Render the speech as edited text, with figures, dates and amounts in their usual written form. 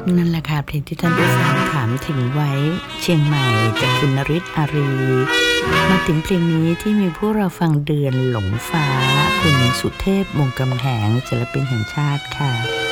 นั่นแหละค่ะเพลงที่ท่านผู้ฟังถามถึงไว้เชียงใหม่จากคุณนฤทธิ์อารีมาถึงเพลงนี้ที่มีผู้เราฟังเดือนหลงฟ้าคุณสุเทพวงศ์กำแหงศิลปินแห่งชาติค่ะ